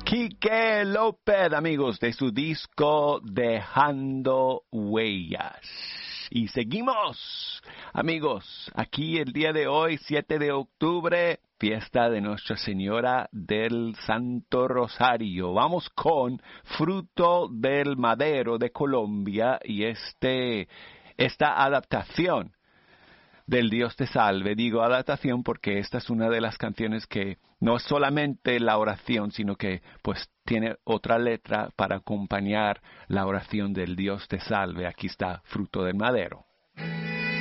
Quique López, amigos, de su disco Dejando Huellas. Y seguimos, amigos, aquí el día de hoy, 7 de octubre, fiesta de Nuestra Señora del Santo Rosario. Vamos con Fruto del Madero de Colombia y esta adaptación del Dios te salve. Digo adaptación porque esta es una de las canciones que no es solamente la oración, sino que pues tiene otra letra para acompañar la oración del Dios te salve. Aquí está Fruto del Madero.